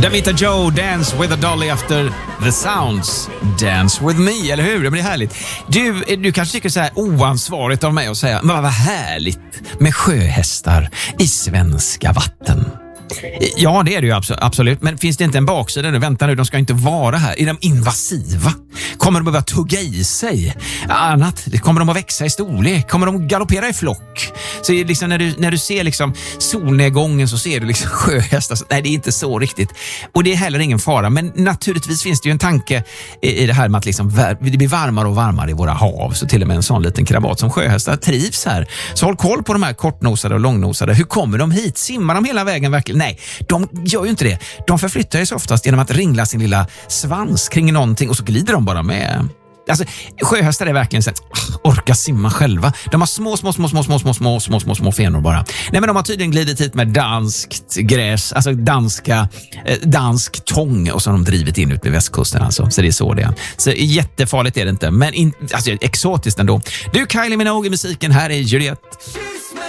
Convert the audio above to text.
Davita Joe, Dance with a Dolly after the sounds. Dance with me, eller hur? Det blir härligt. Du kanske tycker så här oansvarigt av mig att säga, men vad härligt med sjöhästar i svenska vatten. Ja, det är det ju absolut. Men finns det inte en baksida nu? Vänta nu, de ska inte vara här. Är de invasiva? Kommer de att börja tugga i sig? Annat? Kommer de att växa i storlek? Kommer de att galoppera i flock? Så liksom när du ser liksom solnedgången så ser du liksom sjöhästar. Nej, det är inte så riktigt. Och det är heller ingen fara. Men naturligtvis finns det ju en tanke i det här med att liksom det blir varmare och varmare i våra hav. Så till och med en sån liten krabat som sjöhästar trivs här. Så håll koll på de här kortnosade och långnosade. Hur kommer de hit? Simmar de hela vägen verkligen? Nej, de gör ju inte det. De förflyttar sig oftast genom att ringla sin lilla svans kring någonting och så glider de bara med. Alltså, sjöhästar är verkligen så att orka simma själva. De har små fenor bara. Nej, men de har tydligen glidit hit med danskt gräs, alltså dansk tång, och så har de drivit in ut med västkusten alltså. Så det är så det är. Så jättefarligt är det inte, men alltså exotiskt ändå. Du, Kylie Minogue i musiken, här är Juliette.